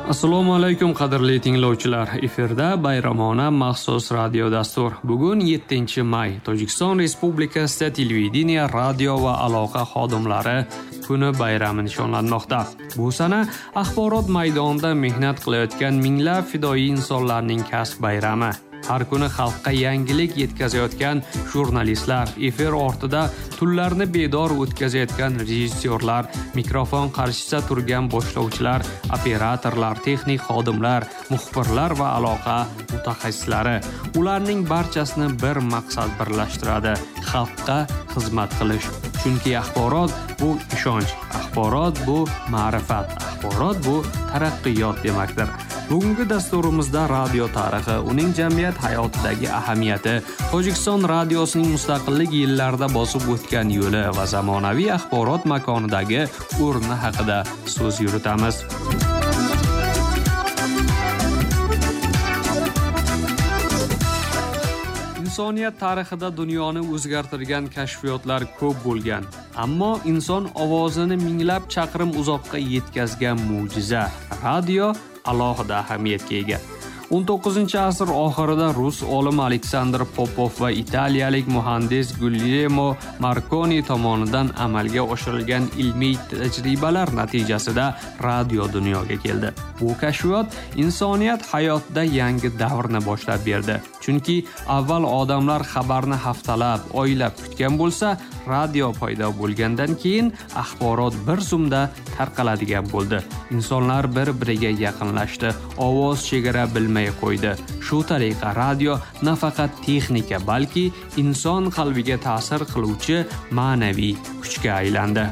Assalomu alaykum qadrli tinglovchilar. Efirda bayramona maxsus radio dastur. Bugun 7-may. Tojikiston Respublikasida televideniya, radio va aloqa xodimlari kuni bayrami nishonlanmoqda. Bu sana axborot maydonida mehnat qilayotgan minglab fidoyi insonlarning kasb bayrami. Har kuni xalqqa yangilik yetkazayotgan jurnalistlar, efir ortida tunlarni bedor o'tkazayotgan rejissyorlar, mikrofon qarshisida turgan boshlovchilar, operatorlar, texnik xodimlar, muxbirlar va aloqa mutaxassislari. Ularning barchasini bir maqsad birlashtiradi: xalqqa xizmat qilish. Chunki axborot bu ishonch, axborot bu ma'rifat, axborot bu taraqqiyot demakdir. Bugungi dasturimizda radio tarixi, uning jamiyat hayotidagi ahamiyati, Tojikiston radiosining mustaqillik yillarida bosib o'tgan yo'li va zamonaviy axborot makonidagi o'rni haqida so'z yuritamiz. Insoniyat tarixida dunyoni o'zgartirgan kashfiyotlar ko'p bo'lgan. Ammo inson ovozini minglab chaqirim uzoqqa yetkazgan mo'jiza, radio alohida ahamiyatga ega. 19-asr oxirida rus olim Aleksandr Popov va italiyalik muhandis Guglielmo Marconi tomonidan amalga oshirilgan ilmiy tajribalar natijasida radio dunyoga keldi. Bu kashfiyot insoniyat hayotida yangi davrni boshlab berdi. Chunki avval odamlar xabarni haftalab, oylab kutgan bo'lsa, radio paydo bo'lgandan keyin axborot bir zumda tarqaladigan bo'ldi. Insonlar bir-biriga yaqinlashdi, ovoz chegara bilmay qo'ydi. Shu tariqa radio nafaqat texnika, balki inson qalbiga ta'sir qiluvchi ma'naviy kuchga aylandi.